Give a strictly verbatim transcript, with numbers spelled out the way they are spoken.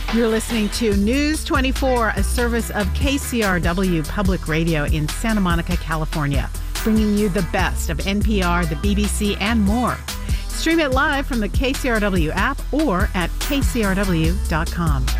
You're listening to News twenty-four, a service of K C R W Public Radio in Santa Monica, California, bringing you the best of N P R, the B B C, and more. Stream it live from the K C R W app or at K C R W dot com.